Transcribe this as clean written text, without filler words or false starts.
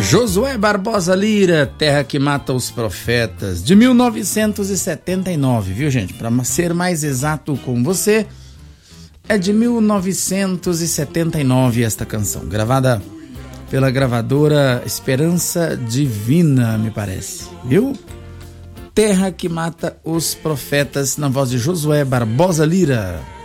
Josué Barbosa Lira, Terra que Mata os Profetas, de 1979, viu, gente? Para ser mais exato com você, é de 1979 esta canção, gravada pela gravadora Esperança Divina, me parece, viu? Terra que Mata os Profetas, na voz de Josué Barbosa Lira.